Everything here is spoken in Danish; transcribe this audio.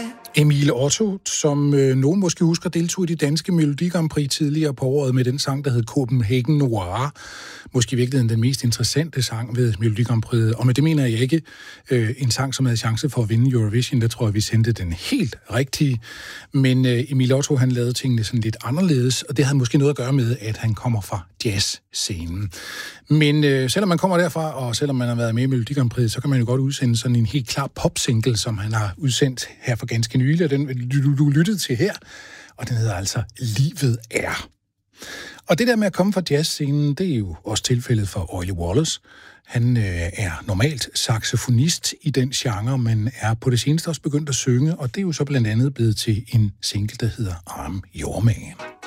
Emil Otto, som nogen måske husker, deltog i de danske Melodi Grand Prix tidligere på året med den sang, der hed Copenhagen Noir. Måske i virkeligheden den mest interessante sang ved Melodi Grand Prix. Og med det mener jeg ikke en sang, som havde chance for at vinde Eurovision. Der tror jeg, vi sendte den helt rigtige. Men Emil Otto, han lavede tingene sådan lidt anderledes, og det havde måske noget at gøre med, at han kommer fra jazzscenen. Men selvom man kommer derfra, og selvom man har været med i Melodi Grand Prix, så kan man jo godt udsende sådan en helt klar popsingle, som han har udsendt her for ganske nylig, og den du lyttede til her, og den hedder altså Livet er. Og det der med at komme fra jazzscenen, det er jo også tilfældet for Orly Wallace. Han er normalt saxofonist i den genre, men er på det seneste også begyndt at synge, og det er jo så blandt andet blevet til en single, der hedder I'm Your Man.